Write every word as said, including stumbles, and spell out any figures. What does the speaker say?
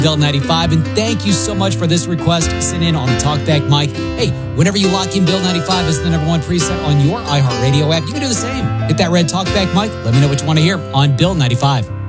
Bill ninety-five. And thank you so much for this request sent in on the Talkback mic. Hey, whenever you lock in Bill ninety-five as the number one preset on your iHeartRadio app, you can do the same. Hit that red Talkback mic. Let me know what you want to hear on Bill ninety-five.